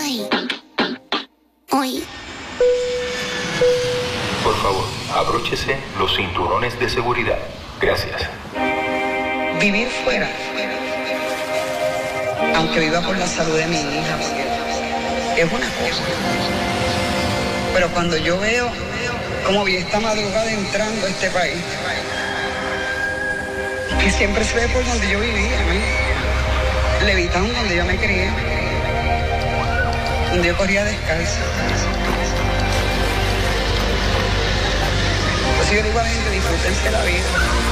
Ay. Hoy. Por favor, abróchese los cinturones de seguridad. Gracias. Vivir fuera, aunque viva por la salud de mi hija, es una cosa. Pero cuando yo veo cómo vi esta madrugada entrando a este país, que siempre se ve por donde yo vivía, ¿no? Levitán, donde yo me crié, donde yo corría descalzo. Pues yo digo a la gente, disfrútense la vida.